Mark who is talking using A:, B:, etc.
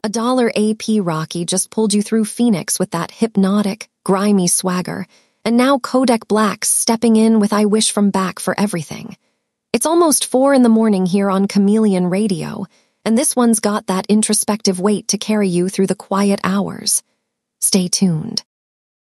A: $1 AP Rocky just pulled you through Phoenix with that hypnotic, grimy swagger, and now Kodak Black's stepping in with I Wish from Back for everything. It's almost 4 in the morning here on Chameleon Radio, and this one's got that introspective weight to carry you through the quiet hours. Stay tuned.